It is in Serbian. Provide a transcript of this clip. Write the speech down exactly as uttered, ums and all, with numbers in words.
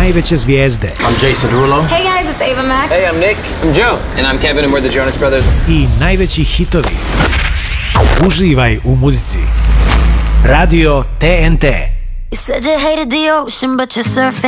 najveće zvijezde. I'm Jason Derulo. Hey guys, it's Ava Max. Hey, I'm Nick. I'm Joe. And I'm Kevin and we're the Jonas Brothers. I najveći hitovi. Uživaj u muzici. Radio T N T. You said you hated the ocean, but you're surfing